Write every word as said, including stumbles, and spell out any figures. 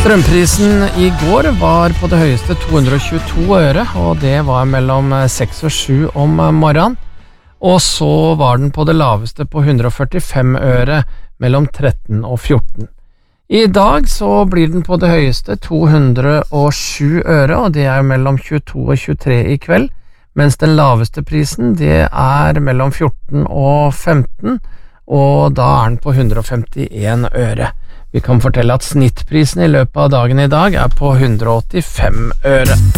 Strømprisen i går var på det høyeste to hundre og tjueto øre, og det var mellom seks og sju om morgenen. Og så var den på det laveste på hundre og førtifem øre mellom tretten og fjorten. I dag så blir den på det høyeste to hundre og sju øre, og det er mellom tjueto og tjuetre i kveld, mens den laveste prisen det er mellom fjorten og femten, og da er den på hundre og femtien øre. Vi kan fortelle at snittprisen i løpet av dagen i dag er på hundre og åttifem øre.